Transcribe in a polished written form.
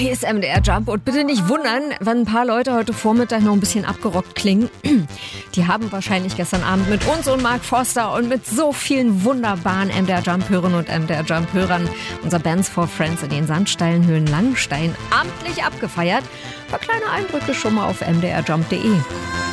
Hier ist MDR Jump und bitte nicht wundern, wenn ein paar Leute heute Vormittag noch ein bisschen abgerockt klingen. Die haben wahrscheinlich gestern Abend mit uns und Mark Forster und mit so vielen wunderbaren MDR Jump-Hörern und MDR Jump-Hörern unser Bands for Friends in den Sandsteinhöhen Langenstein amtlich abgefeiert. Ein paar kleine Eindrücke schon mal auf mdrjump.de.